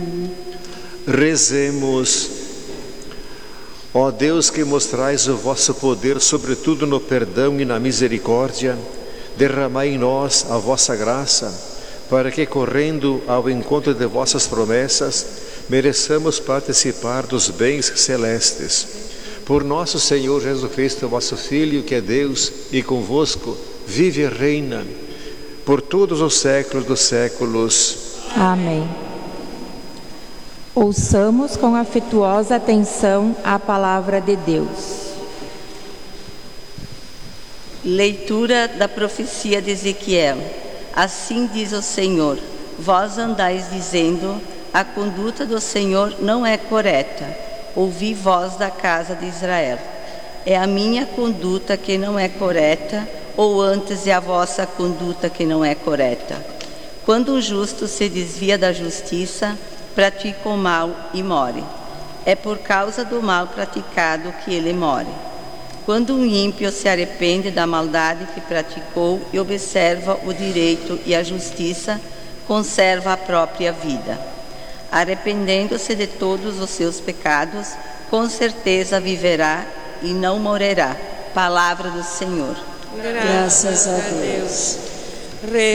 Rezemos. Ó Deus, que mostrais o vosso poder, sobretudo no perdão e na misericórdia, derramai em nós a vossa graça, para que, correndo ao encontro de vossas promessas, mereçamos participar dos bens celestes. Por nosso Senhor Jesus Cristo, vosso Filho, que é Deus e convosco vive e reina por todos os séculos dos séculos. Amém. Ouçamos com afetuosa atenção a palavra de Deus. Leitura da profecia de Ezequiel. Assim diz o Senhor: vós andais dizendo, a conduta do Senhor não é correta. Ouvi voz da casa de Israel. É a minha conduta que não é correta, ou antes é a vossa conduta que não é correta? Quando o justo se desvia da justiça, pratica o mal e morre. É por causa do mal praticado que ele morre. Quando um ímpio se arrepende da maldade que praticou e observa o direito e a justiça, conserva a própria vida. Arrependendo-se de todos os seus pecados, com certeza viverá e não morrerá. Palavra do Senhor. Graças a Deus.